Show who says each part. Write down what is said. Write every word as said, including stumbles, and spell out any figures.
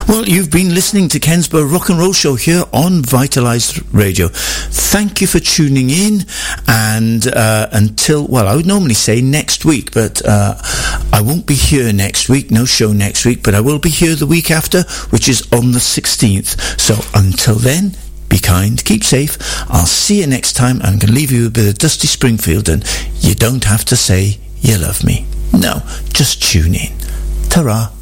Speaker 1: Well, you've been listening to Kensborough Rock and Roll Show here on Vitalised Radio. Thank you for tuning in, and uh, until, well, I would normally say next week, but uh, I won't be here next week, no show next week, but I will be here the week after, which is on the sixteenth. So until then, be kind, keep safe. I'll see you next time. I'm going to leave you with a bit of Dusty Springfield, and you don't have to say you love me. No, just tune in. Ta-ra.